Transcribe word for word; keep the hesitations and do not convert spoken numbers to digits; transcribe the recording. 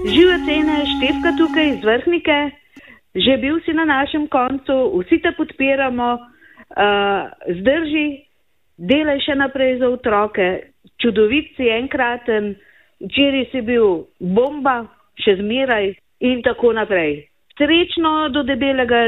Žive cene, Štefka tukaj iz Vrhnike, že bil si na našem koncu, vsi te podpiramo, uh, zdrži, delaj še naprej za otroke, čudovit si enkraten, včeraj si bil bomba, še zmeraj in tako naprej. Srečno do debelega